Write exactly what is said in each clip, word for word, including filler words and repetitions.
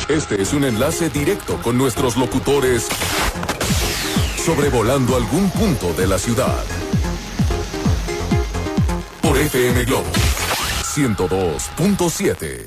Este es un enlace directo con nuestros locutores sobrevolando algún punto de la ciudad. Por F M Globo ciento dos punto siete.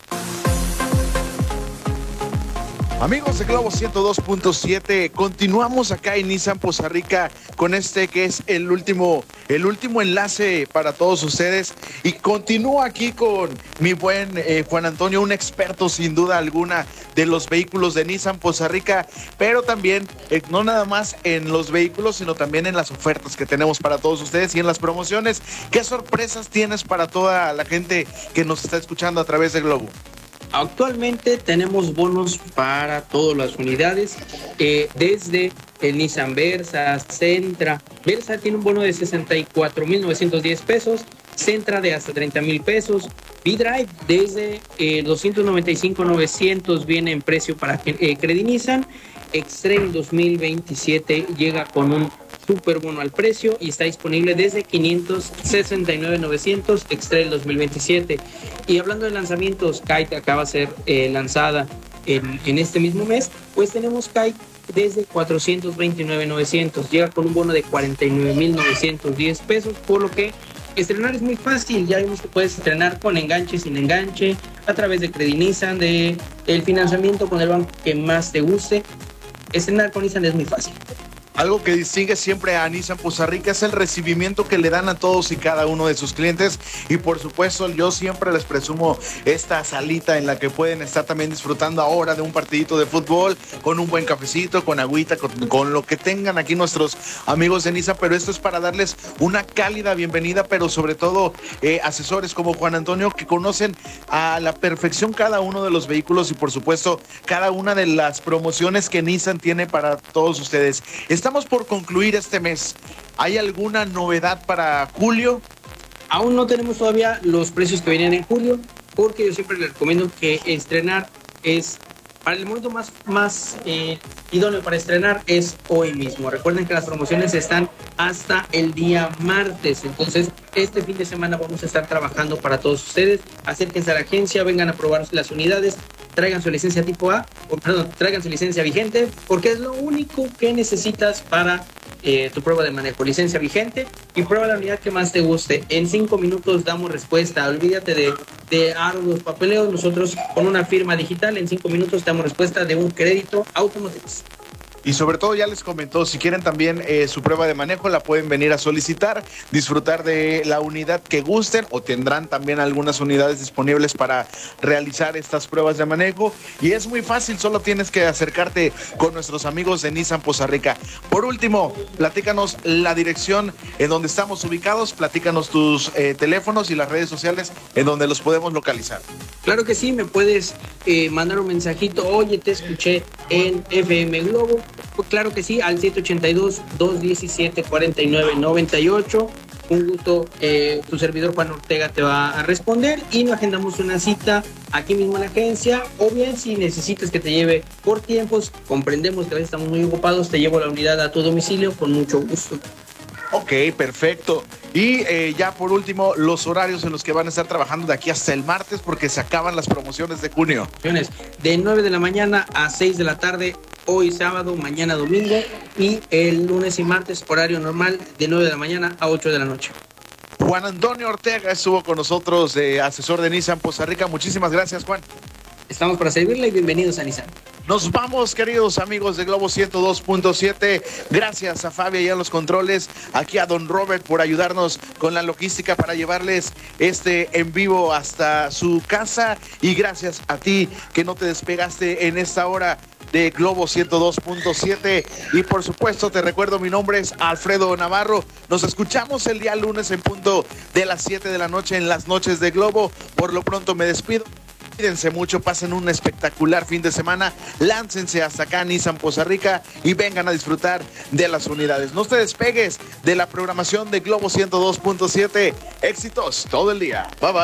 Amigos de Globo ciento dos punto siete, continuamos acá en Nissan Poza Rica con este que es el último, el último enlace para todos ustedes, y continúo aquí con mi buen eh, Juan Antonio, un experto sin duda alguna de los vehículos de Nissan Poza Rica, pero también eh, no nada más en los vehículos, sino también en las ofertas que tenemos para todos ustedes y en las promociones. ¿Qué sorpresas tienes para toda la gente que nos está escuchando a través de Globo? Actualmente tenemos bonos para todas las unidades, eh, desde el Nissan Versa, Sentra. Versa tiene un bono de sesenta y cuatro mil novecientos diez pesos, Sentra de hasta treinta mil pesos, V-Drive desde eh, doscientos noventa y cinco mil novecientos viene en precio para eh, Credit Nissan. X-Trail dos mil veintisiete llega con un super bono al precio y está disponible desde quinientos sesenta y nueve mil novecientos X-Trail dos mil veintisiete. Y hablando de lanzamientos, Kite acaba de ser eh, lanzada en, en este mismo mes, pues tenemos Kite desde cuatrocientos veintinueve mil novecientos, llega con un bono de cuarenta y nueve mil novecientos diez pesos, por lo que estrenar es muy fácil. Ya vimos que puedes estrenar con enganche, sin enganche, a través de Credit Nissan, de el financiamiento con el banco que más te guste. Estrenar con Nissan es muy fácil. Algo que distingue siempre a Nissan Poza Rica es el recibimiento que le dan a todos y cada uno de sus clientes, y por supuesto yo siempre les presumo esta salita en la que pueden estar también disfrutando ahora de un partidito de fútbol con un buen cafecito, con agüita, con, con lo que tengan aquí nuestros amigos de Nissan. Pero esto es para darles una cálida bienvenida, pero sobre todo eh, asesores como Juan Antonio, que conocen a la perfección cada uno de los vehículos y por supuesto cada una de las promociones que Nissan tiene para todos ustedes. Estamos por concluir este mes. ¿Hay alguna novedad para julio? Aún no tenemos todavía los precios que venían en julio, porque yo siempre les recomiendo que estrenar es, para el momento más, más eh, idóneo para estrenar es hoy mismo. Recuerden que las promociones están hasta el día martes, entonces este fin de semana vamos a estar trabajando para todos ustedes. Acérquense a la agencia, vengan a probar las unidades, traigan su licencia tipo A, o perdón, traigan su licencia vigente, porque es lo único que necesitas para eh, tu prueba de manejo. Licencia vigente y prueba la unidad que más te guste. En cinco minutos damos respuesta. Olvídate de, de arduos papeleos. Nosotros con una firma digital en cinco minutos damos respuesta de un crédito automotriz. Y sobre todo ya les comentó, si quieren también eh, su prueba de manejo, la pueden venir a solicitar, disfrutar de la unidad que gusten, o tendrán también algunas unidades disponibles para realizar estas pruebas de manejo. Y es muy fácil, solo tienes que acercarte con nuestros amigos de Nissan Poza Rica. Por último, platícanos la dirección en donde estamos ubicados, platícanos tus eh, teléfonos y las redes sociales en donde los podemos localizar. Claro que sí, me puedes eh, mandar un mensajito, oye, te escuché en F M Globo. Pues claro que sí, al siete ocho dos, dos uno siete, cuatro nueve nueve ocho. Un gusto, eh, tu servidor Juan Ortega te va a responder y nos agendamos una cita aquí mismo en la agencia, o bien si necesitas que te lleve por tiempos, comprendemos que a veces estamos muy ocupados, te llevo la unidad a tu domicilio con mucho gusto. Ok, perfecto. Y eh, ya por último, los horarios en los que van a estar trabajando de aquí hasta el martes, porque se acaban las promociones de junio. De nueve de la mañana a seis de la tarde, hoy sábado, mañana domingo, y el lunes y martes horario normal de nueve de la mañana a ocho de la noche. Juan Antonio Ortega estuvo con nosotros, eh, asesor de Nissan Poza Rica. Muchísimas gracias, Juan. Estamos para servirle y bienvenidos a Nissan. Nos vamos, queridos amigos de Globo ciento dos punto siete. Gracias a Fabio y a los controles, aquí a Don Robert por ayudarnos con la logística para llevarles este en vivo hasta su casa. Y gracias a ti que no te despegaste en esta hora de Globo ciento dos punto siete. Y por supuesto te recuerdo, mi nombre es Alfredo Navarro. Nos escuchamos el día lunes en punto de las siete de la noche en las noches de Globo. Por lo pronto me despido. Cuídense mucho, pasen un espectacular fin de semana, láncense hasta acá a Nissan Poza Rica y vengan a disfrutar de las unidades. No te despegues de la programación de Globo ciento dos punto siete. Éxitos todo el día. Bye bye.